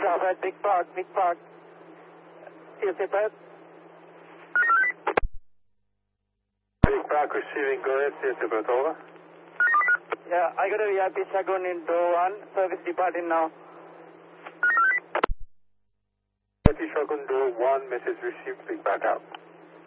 Alpha at Big Park. Yes, Big Park receiving, go ahead, yes, over. Yeah, I got a VIP shotgun in door 1, service departing now. VIP shotgun door 1, message received, Big Park out.